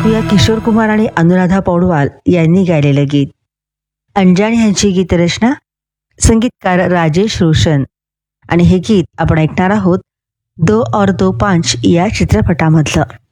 ऐकूया किशोर कुमार आणि अनुराधा पौडवाल यांनी गायलेलं गीत. अंजानी यांची गीतरचना, संगीतकार राजेश रोशन. आणि हे गीत आपण ऐकणार आहोत दो और दो पांच या चित्रपटामधलं.